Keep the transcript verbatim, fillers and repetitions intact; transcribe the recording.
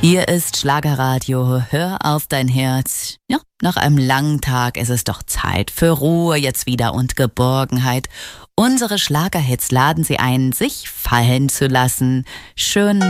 Hier ist Schlagerradio, hör auf dein Herz. Ja, nach einem langen Tag ist es doch Zeit für Ruhe jetzt wieder und Geborgenheit. Unsere Schlagerhits laden Sie ein, sich fallen zu lassen. Schön